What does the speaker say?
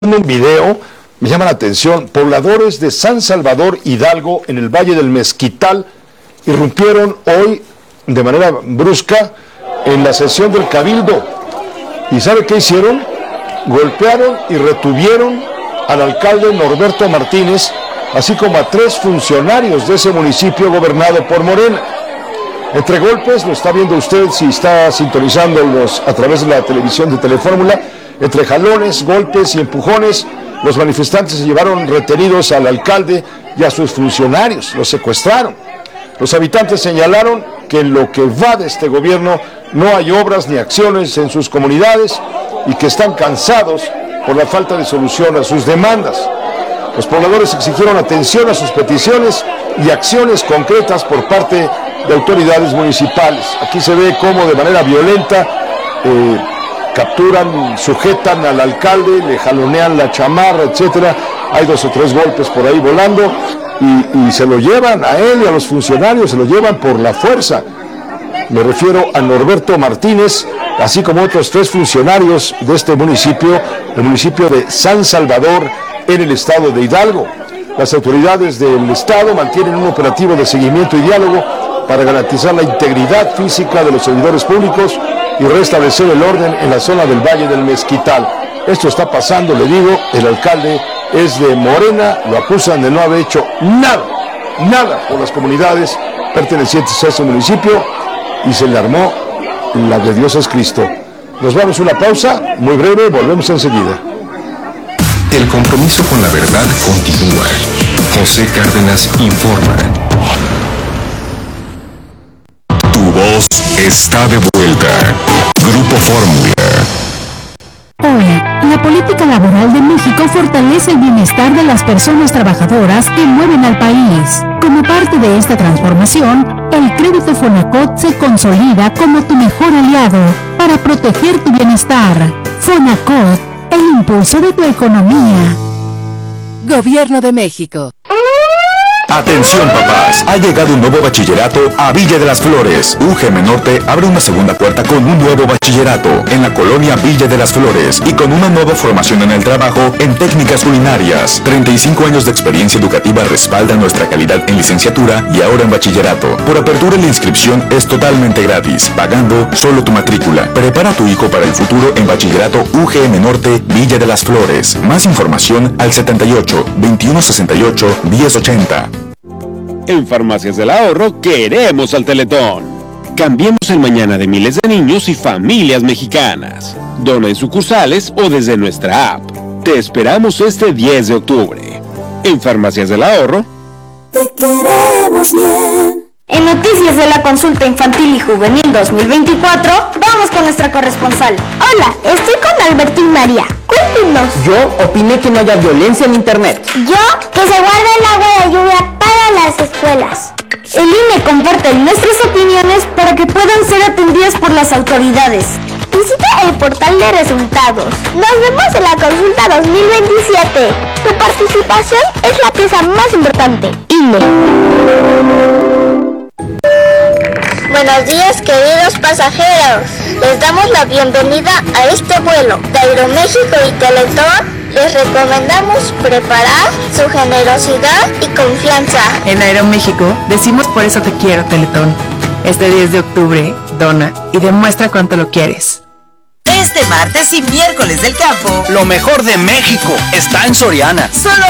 Un video me llama la atención. Pobladores de San Salvador Hidalgo, en el Valle del Mezquital, irrumpieron hoy de manera brusca en la sesión del Cabildo. ¿Y sabe qué hicieron? Golpearon y retuvieron al alcalde Norberto Martínez, así como a 3 funcionarios de ese municipio gobernado por Morena. Entre golpes, lo está viendo usted si está sintonizándolos a través de la televisión de Telefórmula, entre jalones, golpes y empujones, los manifestantes se llevaron retenidos al alcalde y a sus funcionarios, los secuestraron. Los habitantes señalaron que en lo que va de este gobierno no hay obras ni acciones en sus comunidades y que están cansados por la falta de solución a sus demandas. Los pobladores exigieron atención a sus peticiones y acciones concretas por parte de autoridades municipales. Aquí se ve cómo de manera violenta capturan, sujetan al alcalde, le jalonean la chamarra, etcétera. Hay 2 o 3 golpes por ahí volando y se lo llevan a él y a los funcionarios, se lo llevan por la fuerza. Me refiero a Norberto Martínez, así como otros 3 funcionarios de este municipio, el municipio de San Salvador, en el estado de Hidalgo. Las autoridades del estado mantienen un operativo de seguimiento y diálogo para garantizar la integridad física de los servidores públicos y restablecer el orden en la zona del Valle del Mezquital. Esto está pasando, le digo, el alcalde es de Morena, lo acusan de no haber hecho nada por las comunidades pertenecientes a ese municipio y se le armó la de Dios es Cristo. Nos vamos a una pausa, muy breve, volvemos enseguida. El compromiso con la verdad continúa. José Cárdenas informa. Tu voz está de vuelta. Grupo Fórmula. Hoy, la política laboral de México fortalece el bienestar de las personas trabajadoras que mueven al país. Como parte de esta transformación, el crédito Fonacot se consolida como tu mejor aliado para proteger tu bienestar. Fonacot, el impulso de tu economía. Gobierno de México. Atención papás, ha llegado un nuevo bachillerato a Villa de las Flores. UGM Norte abre una segunda puerta con un nuevo bachillerato en la colonia Villa de las Flores y con una nueva formación en el trabajo en técnicas culinarias. 35 años de experiencia educativa respaldan nuestra calidad en licenciatura y ahora en bachillerato. Por apertura la inscripción es totalmente gratis, pagando solo tu matrícula. Prepara a tu hijo para el futuro en bachillerato UGM Norte Villa de las Flores. Más información al 78 21 68 1080. En Farmacias del Ahorro queremos al Teletón. Cambiemos el mañana de miles de niños y familias mexicanas. Dona en sucursales o desde nuestra app. Te esperamos este 10 de octubre. En Farmacias del Ahorro. Te queremos bien. En Noticias de la Consulta Infantil y Juvenil 2024, vamos con nuestra corresponsal. Hola, estoy con Albertín María. Cuéntenos. Yo opiné que no haya violencia en internet. Yo, que se guarde el agua de lluvia para las escuelas. El INE comparte nuestras opiniones para que puedan ser atendidas por las autoridades. Visita el portal de resultados. Nos vemos en la consulta 2027. Tu participación es la pieza más importante. INE. Buenos días, queridos pasajeros. Les damos la bienvenida a este vuelo de Aeroméxico y Teletón. Les recomendamos preparar su generosidad y confianza. En Aeroméxico decimos por eso te quiero, Teletón. Este 10 de octubre, dona y demuestra cuánto lo quieres. Este martes y miércoles del campo, lo mejor de México está en Soriana. Solo